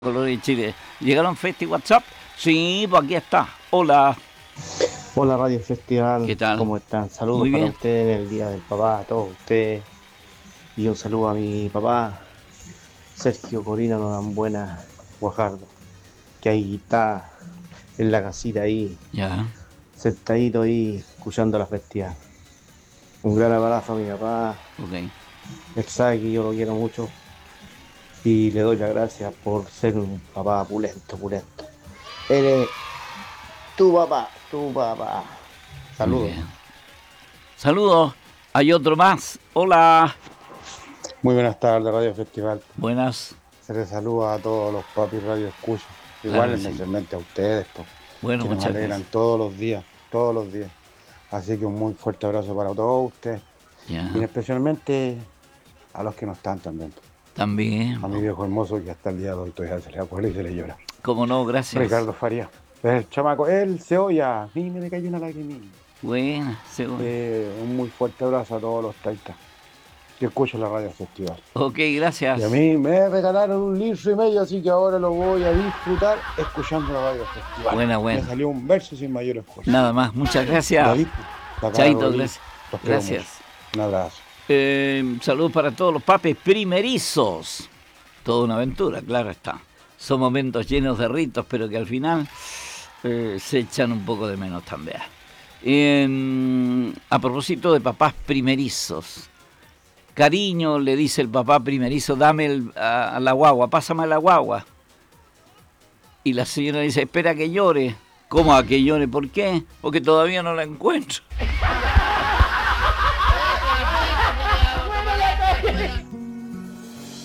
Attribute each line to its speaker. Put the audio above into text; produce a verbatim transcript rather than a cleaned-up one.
Speaker 1: Colores de Chile. ¿Llegaron Festi WhatsApp? Sí, pues aquí está. Hola.
Speaker 2: Hola Radio
Speaker 1: ¿Qué
Speaker 2: Festival,
Speaker 1: tal?
Speaker 2: ¿cómo están? Saludos
Speaker 1: Muy
Speaker 2: para
Speaker 1: bien.
Speaker 2: ustedes en el Día del Papá, a todos ustedes. Y un saludo a mi papá, Sergio Corina Buena Guajardo, que ahí está en la casita ahí,
Speaker 1: Ya.
Speaker 2: sentadito ahí, escuchando la festividad. Un gran abrazo a mi papá,
Speaker 1: Ok.
Speaker 2: él sabe que yo lo quiero mucho y le doy las gracias por ser un papá pulento, pulento. Eres tu papá, tu papá.
Speaker 1: Muy
Speaker 2: Saludos.
Speaker 1: bien. Saludos. Hay otro más. Hola.
Speaker 3: Muy buenas tardes, Radio Festival.
Speaker 1: Buenas.
Speaker 3: Se les saluda a todos los papis Radio Escucha.
Speaker 1: Claro
Speaker 3: Igual
Speaker 1: que sí.
Speaker 3: especialmente a ustedes, po,
Speaker 1: Bueno,
Speaker 3: que nos
Speaker 1: muchas
Speaker 3: alegran
Speaker 1: gracias.
Speaker 3: todos los días, todos los días. Así que un muy fuerte abrazo para todos ustedes. Y
Speaker 1: Ya.
Speaker 3: especialmente a los que no están también.
Speaker 1: También.
Speaker 3: A mi viejo hermoso que hasta el día de hoy todavía se le acuerda y se le llora.
Speaker 1: Como no, gracias.
Speaker 3: Ricardo Faría. El chamaco, él se oye. A mí me cayó una lagrimilla.
Speaker 1: Buena, seguro.
Speaker 3: Eh, un muy fuerte abrazo a todos los treinta que escuchan la Radio Festival.
Speaker 1: Ok,
Speaker 3: Y a
Speaker 1: gracias.
Speaker 3: mí me regalaron un litro y medio, así que ahora lo voy a disfrutar escuchando la Radio Festival.
Speaker 1: Buena,
Speaker 3: Me
Speaker 1: buena.
Speaker 3: salió un verso sin mayor esfuerzo.
Speaker 1: Nada más. Muchas gracias.
Speaker 3: David, la cara
Speaker 1: Chaito,
Speaker 3: Rodríguez,
Speaker 1: gracias.
Speaker 3: los quiero mucho.
Speaker 1: Gracias.
Speaker 3: Un abrazo.
Speaker 1: Eh, saludos para todos los papis primerizos. Toda una aventura, claro está. Son momentos llenos de ritos, pero que al final eh, se echan un poco de menos también. Eh, a propósito de papás primerizos, cariño, le dice el papá primerizo, dame el, a, a la guagua, pásame a la guagua. Y la señora dice, espera que llore. ¿Cómo a que llore? ¿Por qué? Porque todavía no la encuentro.